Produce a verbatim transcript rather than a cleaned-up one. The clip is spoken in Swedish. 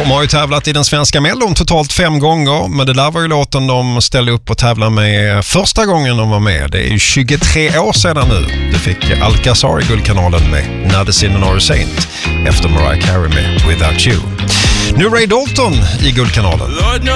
De har ju tävlat i den svenska Mellon totalt fem gånger, men det där var ju låten de ställde upp och tävlade med första gången de var med. Det är ju tjugotre år sedan nu. Det fick Alcazar i Guldkanalen med Never Seen Nor Saint efter Mariah Carey med Without You. Nu Ray Dalton i Guldkanalen.